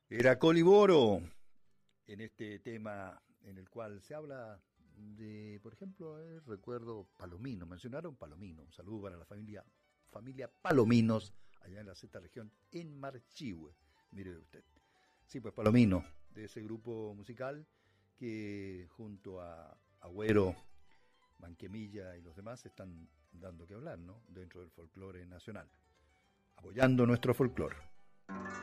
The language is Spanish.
Era Coliboro en este tema en el cual se habla de, por ejemplo, recuerdo Palomino, mencionaron Palomino, un saludo para la familia Palominos, allá en la Z región, en Marchihue, mire usted. Sí, pues Palomino, de ese grupo musical que junto a Agüero, Manquemilla y los demás están dando que hablar, ¿no? Dentro del folclore nacional, apoyando nuestro folclore.